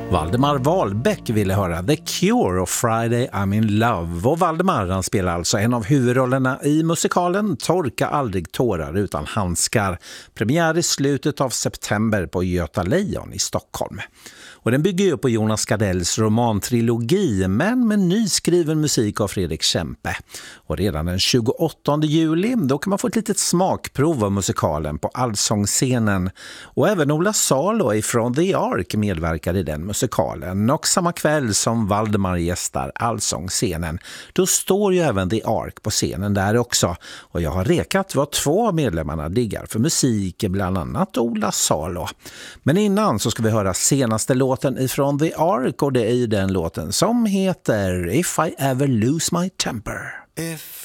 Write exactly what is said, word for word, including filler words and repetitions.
Valdemar Wahlbeck ville höra The Cure och Friday I'm in Love. Och Valdemar han spelar alltså en av huvudrollerna i musikalen Torka aldrig tårar utan handskar. Premiär i slutet av september på Göta Lejon i Stockholm. Och den bygger ju på Jonas Gardells romantrilogi men med nyskriven musik av Fredrik Kempe. Och redan den tjugoåttonde juli då kan man få ett litet smakprov av musikalen på Allsångsscenen. Och även Ola Salo ifrån The Ark medverkar i den musikalen. Och samma kväll som Valdemar gästar Allsångsscenen då står ju även The Ark på scenen där också. Och jag har rekat vad två av medlemmarna diggar för musik, bland annat Ola Salo. Men innan så ska vi höra senaste låten ifrån The Ark och det är den låten som heter If I Ever Lose My Temper. If